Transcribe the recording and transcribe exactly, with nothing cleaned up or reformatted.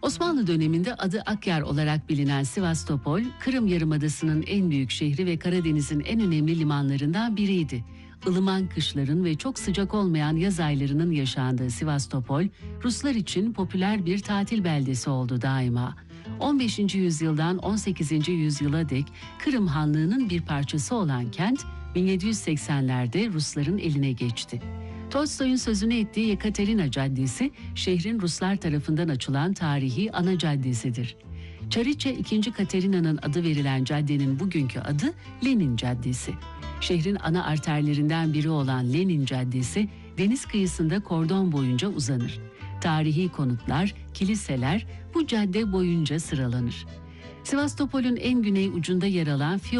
Osmanlı döneminde adı Akyar olarak bilinen Sivastopol, Kırım Yarımadası'nın en büyük şehri ve Karadeniz'in en önemli limanlarından biriydi. Ilıman kışların ve çok sıcak olmayan yaz aylarının yaşandığı Sivastopol, Ruslar için popüler bir tatil beldesi oldu daima. on beşinci yüzyıldan on sekizinci yüzyıla dek Kırım Hanlığı'nın bir parçası olan kent, bin yedi yüz seksenlerde Rusların eline geçti. Tolstoy'un sözünü ettiği Yekaterina Caddesi, şehrin Ruslar tarafından açılan tarihi ana caddesidir. Çariçe ikinci. Katerina'nın adı verilen caddenin bugünkü adı Lenin Caddesi. Şehrin ana arterlerinden biri olan Lenin Caddesi, deniz kıyısında kordon boyunca uzanır. Tarihi konutlar, kiliseler bu cadde boyunca sıralanır. Sivastopol'ün en güney ucunda yer alan